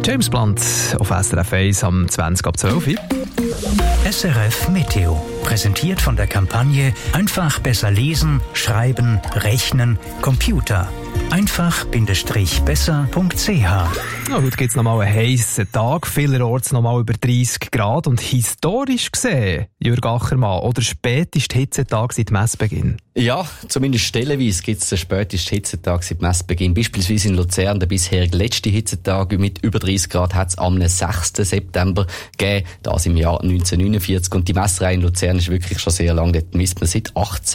James Blunt auf SRF 1 am 20:12. SRF Meteo, präsentiert von der Kampagne Einfach besser lesen, schreiben, rechnen, Computer. Einfach-besser.ch. Ja, heute gibt es nochmal einen heissen Tag, vielerorts nochmal über 30 Grad und historisch gesehen, Jürg Achermann, oder spätestens Hitzetag seit Messbeginn. Ja, zumindest stellenweise gibt es den spätesten Hitzetag seit Messbeginn. Beispielsweise in Luzern, der bisherige letzte Hitzetag mit über 30 Grad hat es am 6. September gegeben, das im Jahr 1949. Und die Messerei in Luzern ist wirklich schon sehr lang, dort misst man seit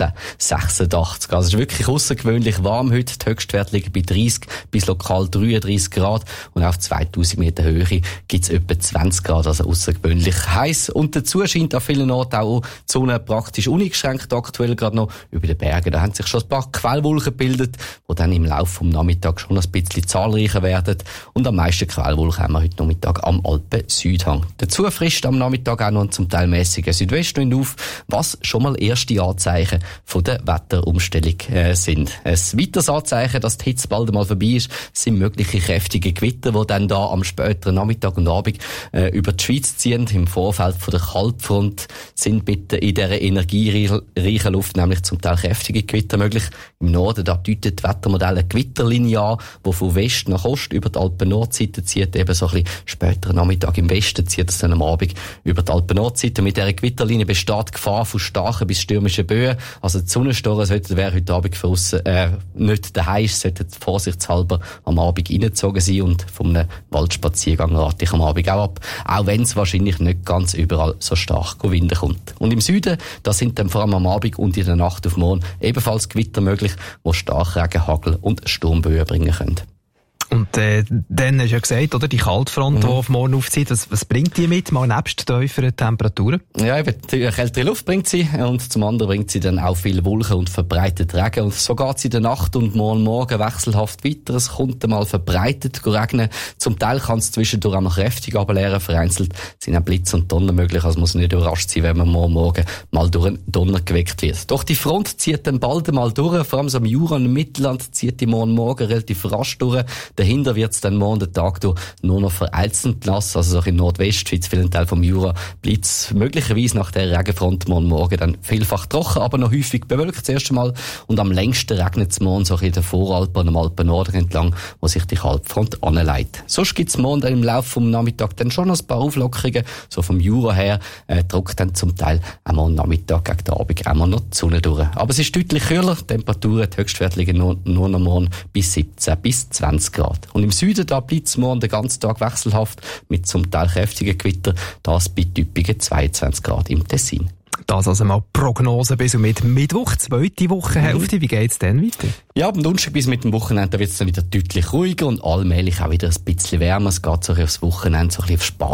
1886. Also es ist wirklich außergewöhnlich warm heute. Die Höchstwerte liegen bei 30 bis lokal 33 Grad und auf 2000 Meter Höhe gibt es etwa 20 Grad, also außergewöhnlich heiß. Und dazu scheint an vielen Orten auch die Sonne praktisch uneingeschränkt aktuell gerade noch über den Bergen. Da haben sich schon ein paar Quellwolken gebildet, die dann im Laufe des Nachmittags schon ein bisschen zahlreicher werden. Und am meisten Quellwolken haben wir heute Nachmittag am Alpen-Südhang. Dazu frischt am Nachmittag auch noch ein zum Teil mäßiger Südwestwind auf, was schon mal erste Anzeichen von der Wetterumstellung sind. Ein weiteres Anzeichen, dass die Hitze bald einmal vorbei ist, sind mögliche kräftige Gewitter, die dann da am späteren Nachmittag und Abend über die Schweiz ziehen. Im Vorfeld von der Kaltfront sind bitte in dieser energiereichen Luft nämlich zum Teil kräftige Gewitter möglich. Im Norden, da deutet das Wettermodell eine Gewitterlinie an, die von West nach Ost über die Alpen-Nordseite zieht. Eben so ein bisschen späteren Nachmittag im Westen zieht es dann am Abend über die Alpen-Nordseite. Mit dieser Gewitterlinie besteht die Gefahr von starken bis stürmischen Böen. Also die Sonnenstoren sollten, wer heute Abend für uns nicht daheim ist, sollten vorsichtshalber am Abend reingezogen sein und von einem Waldspaziergang rate ich am Abend auch ab. Auch wenn es wahrscheinlich nicht ganz überall so stark Wind kommt. Und im Süden, da sind dann vor allem am Abend und in der Nacht auf morgen ebenfalls Gewitter möglich, die Starkregen, Hagel und Sturmböen bringen können. Und dann hast du ja gesagt, oder, die Kaltfront, die auf morgen aufzieht, was bringt die mit, mal nebst tieferen Temperaturen? Ja, eben, die kältere Luft bringt sie und zum anderen bringt sie dann auch viel Wolken und verbreitet Regen. Und so geht es in der Nacht und morgen wechselhaft weiter. Es kommt einmal verbreitet regnen. Zum Teil kann es zwischendurch auch noch kräftig ableeren. Vereinzelt sind auch Blitz und Donner möglich. Also muss nicht überrascht sein, wenn man morgen mal durch einen Donner geweckt wird. Doch die Front zieht dann bald einmal durch. Vor allem so im Jura und im Mittelland zieht die morgen relativ rasch durch. Dahinter wird es dann morgen den Tag durch nur noch vereinzelt nass. Also so in Nordwestschweiz, vielen Teil vom Jura, bleibt es möglicherweise nach der Regenfront morgen dann vielfach trocken, aber noch häufig bewölkt das erste Mal. Und am längsten regnet es morgen so in den Voralpen und am Alpennorden entlang, wo sich die Kaltfront anleitet. Sonst gibt es morgen dann im Laufe vom Nachmittag dann schon noch ein paar Auflockerungen. So vom Jura her drückt dann zum Teil am Nachmittag gegen den Abend einmal noch die Sonne durch. Aber es ist deutlich kühler. Die Temperaturen, die Höchstwerte liegen nur noch morgen bis 17 bis 20 Grad. Und im Süden, da bleibt es morgen den ganzen Tag wechselhaft mit zum Teil kräftigen Gewitter. Das bei typischen 22 Grad im Tessin. Das also mal Prognose bis und mit Mittwoch, zweite Wochenhälfte. Wie geht's denn weiter? Ja, am Donnerstag bis mit dem Wochenende wird es dann wieder deutlich ruhiger und allmählich auch wieder ein bisschen wärmer. Es geht so aufs Wochenende so ein bisschen auf Spass.